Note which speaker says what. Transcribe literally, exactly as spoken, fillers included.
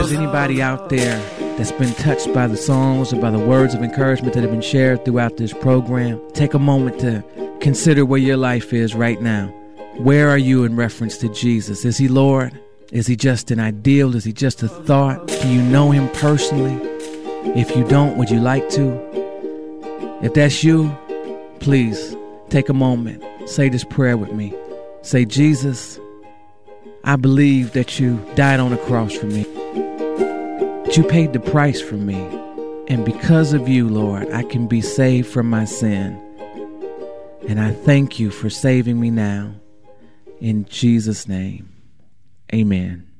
Speaker 1: there's anybody out there that's been touched by the songs or by the words of encouragement that have been shared throughout this program, take a moment to consider where your life is right now. Where are you in reference to Jesus? Is he Lord? Is he just an ideal? Is he just a thought? Do you know him personally? If you don't, would you like to? If that's you, please take a moment. Say this prayer with me. Say, Jesus, I believe that you died on the cross for me. That you paid the price for me. And because of you, Lord, I can be saved from my sin. And I thank you for saving me now. In Jesus' name, amen.